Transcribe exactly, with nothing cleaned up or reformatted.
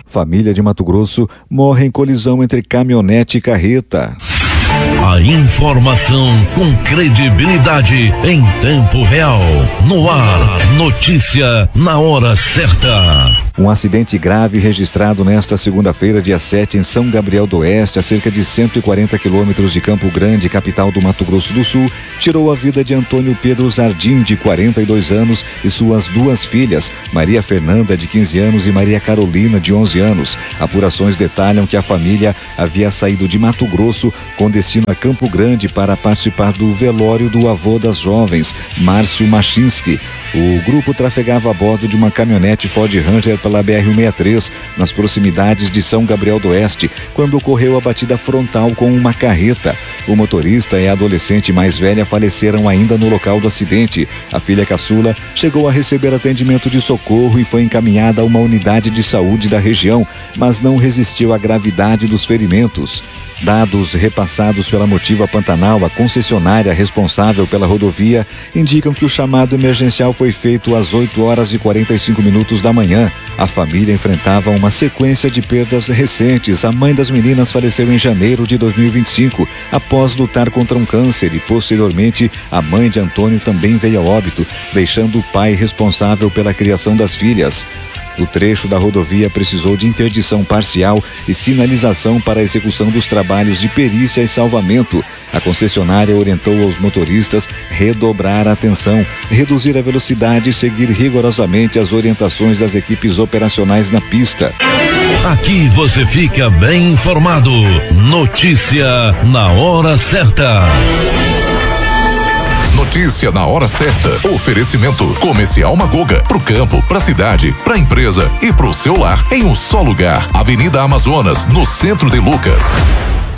Família de Mato Grosso morre em colisão entre caminhonete e carreta. A informação com credibilidade em tempo real. No ar, notícia na hora certa. Um acidente grave registrado nesta segunda-feira, dia sete, em São Gabriel do Oeste, a cerca de cento e quarenta quilômetros de Campo Grande, capital do Mato Grosso do Sul, tirou a vida de Antônio Pedro Zardim, de quarenta e dois anos, e suas duas filhas, Maria Fernanda, de quinze anos, e Maria Carolina, de onze anos. Apurações detalham que a família havia saído de Mato Grosso com destino a Campo Grande para participar do velório do avô das jovens, Márcio Machinski. O grupo trafegava a bordo de uma caminhonete Ford Ranger pela B R cento e sessenta e três, nas proximidades de São Gabriel do Oeste, quando ocorreu a batida frontal com uma carreta. O motorista e a adolescente mais velha faleceram ainda no local do acidente. A filha caçula chegou a receber atendimento de socorro e foi encaminhada a uma unidade de saúde da região, mas não resistiu à gravidade dos ferimentos. Dados repassados pela Motiva Pantanal, a concessionária responsável pela rodovia, indicam que o chamado emergencial foi feito às oito horas e quarenta e cinco minutos da manhã. A família enfrentava uma sequência de perdas recentes. A mãe das meninas faleceu em janeiro de dois mil e vinte e cinco, após lutar contra um câncer, e posteriormente a mãe de Antônio também veio a óbito, deixando o pai responsável pela criação das filhas. O trecho da rodovia precisou de interdição parcial e sinalização para a execução dos trabalhos de perícia e salvamento. A concessionária orientou aos motoristas redobrar a atenção, reduzir a velocidade e seguir rigorosamente as orientações das equipes operacionais na pista. Aqui você fica bem informado. Notícia na hora certa. Notícia na hora certa. Oferecimento Comercial Magoga. Pro campo, pra cidade, pra empresa e pro seu lar em um só lugar. Avenida Amazonas, no centro de Lucas.